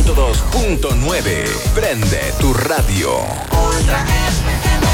102.9. Prende tu radio. Ultra FM.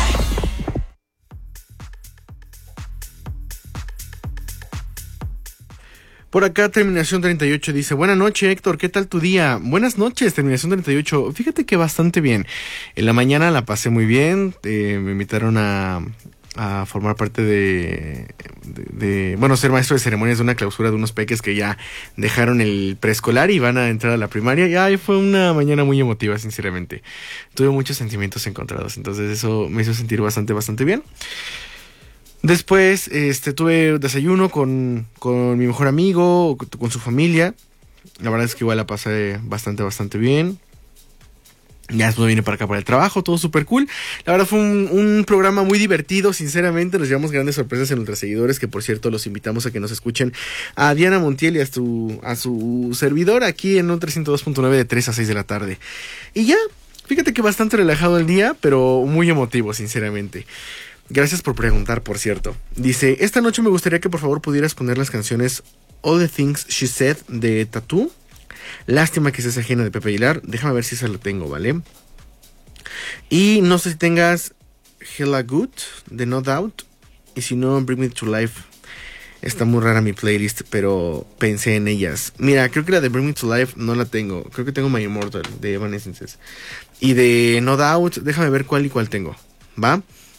Por acá, terminación 38 dice: buenas noches, Héctor, ¿qué tal tu día? Buenas noches, terminación 38. Fíjate que bastante bien. En la mañana la pasé muy bien. Me invitaron a formar parte bueno, ser maestro de ceremonias de una clausura de unos peques que ya dejaron el preescolar y van a entrar a la primaria. Y fue una mañana muy emotiva, sinceramente. Tuve muchos sentimientos encontrados, entonces eso me hizo sentir bastante bien. Después tuve desayuno con mi mejor amigo, con su familia. La verdad es que igual la pasé bastante bien. Ya después vine para acá para el trabajo, todo súper cool. La verdad fue un programa muy divertido, sinceramente. Nos llevamos grandes sorpresas en nuestros seguidores, que por cierto los invitamos a que nos escuchen a Diana Montiel y a su servidor aquí en un 302.9 de 3 a 6 de la tarde. Y ya, fíjate que bastante relajado el día, pero muy emotivo, sinceramente. Gracias por preguntar, por cierto. Dice: esta noche me gustaría que por favor pudieras poner las canciones All the Things She Said de Tattoo, Lástima que seas ajena de Pepe Aguilar. Déjame ver si esa lo tengo, ¿vale? Y no sé si tengas Hella Good de No Doubt. Y si no, Bring Me to Life. Está muy rara mi playlist, pero pensé en ellas. Mira, creo que la de Bring Me to Life no la tengo. Creo que tengo My Immortal de Evanescence. Y de No Doubt, déjame ver cuál y cuál tengo, ¿va?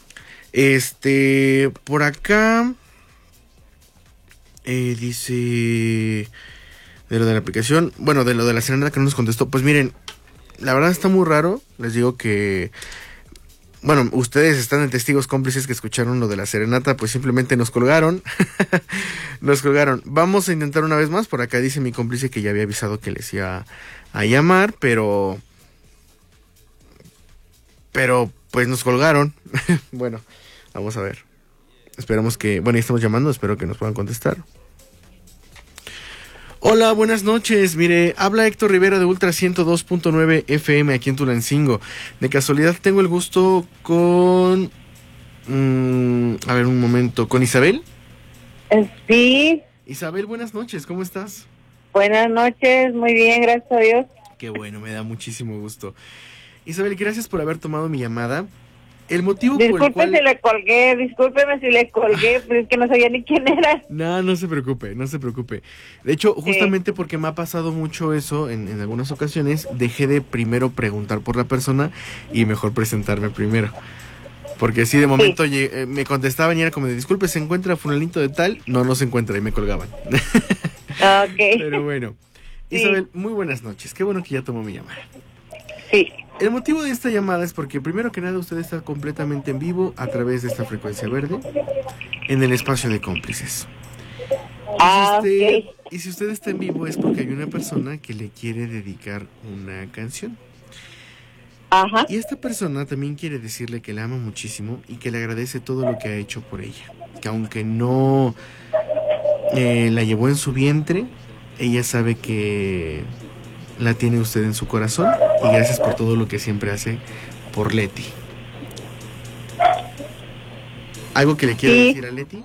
Por acá dice de lo de la aplicación, bueno, de lo de la serenata que no nos contestó. Pues miren, la verdad está muy raro. Les digo que, bueno, ustedes están en testigos cómplices que escucharon lo de la serenata, pues simplemente nos colgaron. Nos colgaron. Vamos a intentar una vez más. Por acá dice mi cómplice que ya había avisado que les iba a llamar, pero pues nos colgaron. Bueno, vamos a ver. Esperamos que... Bueno, ahí estamos llamando. Espero que nos puedan contestar. Hola, buenas noches. Mire, habla Héctor Rivera de Ultra 102.9 FM aquí en Tulancingo. De casualidad tengo el gusto con... a ver, un momento. ¿Con Isabel? Sí. Isabel, buenas noches. ¿Cómo estás? Buenas noches. Muy bien, gracias a Dios. Qué bueno, me da muchísimo gusto. Isabel, gracias por haber tomado mi llamada. El motivo por el cual... Discúlpeme si le colgué, pero es que no sabía ni quién era. No se preocupe. De hecho, justamente porque me ha pasado mucho eso en algunas ocasiones, dejé de primero preguntar por la persona y mejor presentarme primero. Porque si de momento me contestaban y era como de: disculpe, ¿se encuentra fulanito de tal? No se encuentra, y me colgaban. Ok. Pero bueno, Isabel, muy buenas noches. Qué bueno que ya tomó mi llamada. Sí. El motivo de esta llamada es porque primero que nada usted está completamente en vivo a través de esta frecuencia verde en el espacio de cómplices. Y si usted está en vivo es porque hay una persona que le quiere dedicar una canción. Ajá. Y esta persona también quiere decirle que la ama muchísimo y que le agradece todo lo que ha hecho por ella. Que aunque no la llevó en su vientre, ella sabe que la tiene usted en su corazón, y gracias por todo lo que siempre hace por Leti. ¿Algo que le quiera decir a Leti?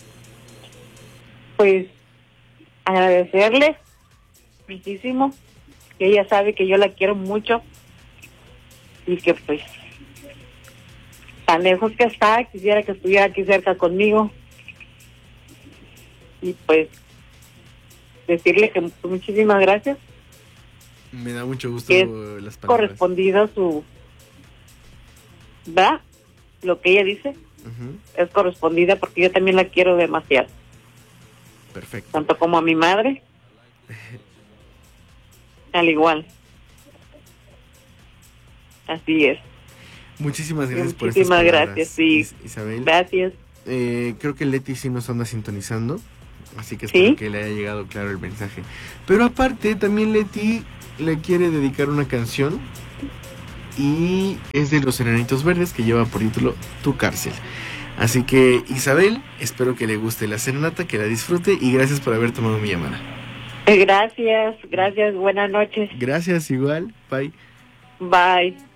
Pues agradecerle muchísimo, que ella sabe que yo la quiero mucho y que pues tan lejos que está, quisiera que estuviera aquí cerca conmigo. Y pues decirle que muchísimas gracias. Me da mucho gusto las palabras. Correspondido su... ¿verdad? Lo que ella dice es correspondida, porque yo también la quiero demasiado. Perfecto. Tanto como a mi madre, al igual. Así es. Muchísimas gracias por estas palabras. Muchísimas gracias, sí. Isabel. Gracias. Creo que Leti sí nos anda sintonizando, así que espero que le haya llegado claro el mensaje. Pero aparte, también Leti le quiere dedicar una canción, y es de Los Enanitos Verdes, que lleva por título Tu Cárcel. Así que, Isabel, espero que le guste la serenata, que la disfrute, y gracias por haber tomado mi llamada. Gracias, buenas noches. Gracias, igual, bye. Bye.